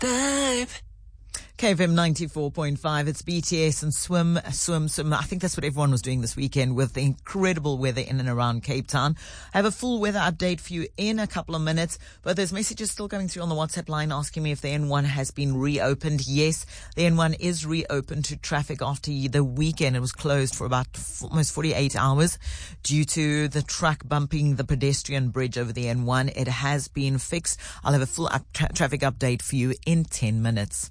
Babe. KFM 94.5, it's BTS and Swim. I think that's what everyone was doing this weekend with the incredible weather in and around Cape Town. I have a full weather update for you in a couple of minutes, but there's messages still coming through on the WhatsApp line asking me if the N1 has been reopened. Yes, the N1 is reopened to traffic after the weekend. It was closed for about almost 48 hours due to the truck bumping the pedestrian bridge over the N1. It has been fixed. I'll have a full traffic update for you in 10 minutes.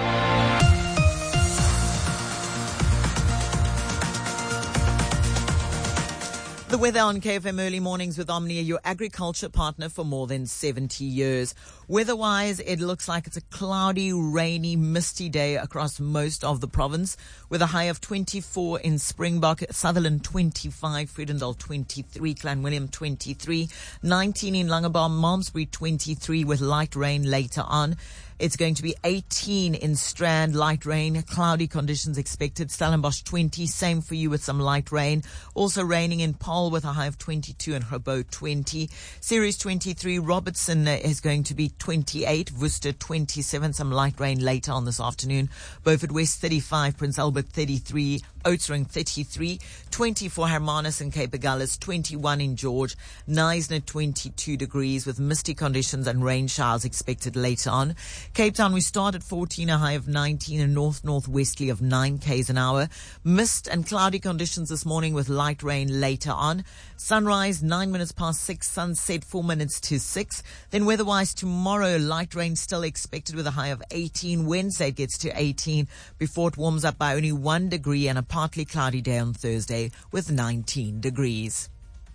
The weather on KFM Early Mornings with Omnia, your agriculture partner for more than 70 years. Weather-wise, it looks like it's a cloudy, rainy, misty day across most of the province, with a high of 24 in Springbok, Sutherland 25, Vredendal 23, Clanwilliam 23, 19 in Langebaan, Malmesbury 23 with light rain later on. It's going to be 18 in Strand, light rain, cloudy conditions expected. Stellenbosch 20, same for you with some light rain. Also raining in Paarl with a high of 22 and Grabouw 20. Series 23, Robertson is going to be 28, Worcester 27, some light rain later on this afternoon. Beaufort West 35, Prince Albert 33, Oudtshoorn 33, 24 Hermanus and Cape Agulhas, 21 in George, Knysna 22 degrees with misty conditions and rain showers expected later on. Cape Town, we start at 14, a high of 19, and northwesterly of 9 k's an hour. Mist and cloudy conditions this morning with light rain later on. Sunrise 9 minutes past 6, sunset 4 minutes to 6. Then weather-wise tomorrow, light rain still expected with a high of 18. Wednesday it gets to 18 before it warms up by only 1 degree, and a partly cloudy day on Thursday with 19 degrees.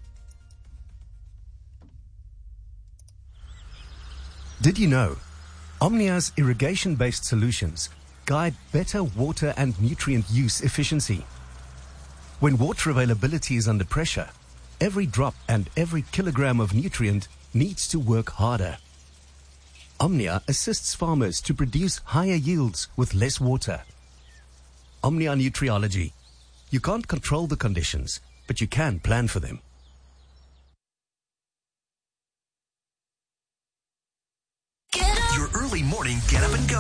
Did you know Omnia's irrigation-based solutions guide better water and nutrient use efficiency? When water availability is under pressure, every drop and every kilogram of nutrient needs to work harder. Omnia assists farmers to produce higher yields with less water. Omnia Nutriology. You can't control the conditions, but you can plan for them. Your early morning get up and go.